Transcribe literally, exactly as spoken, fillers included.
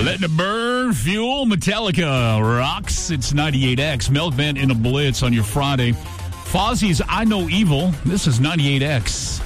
Letting it burn, fuel, Metallica rocks. It's ninety-eight X. Milkman in a Blitz on your Friday. Fozzie's I Know Evil. This is ninety-eight X.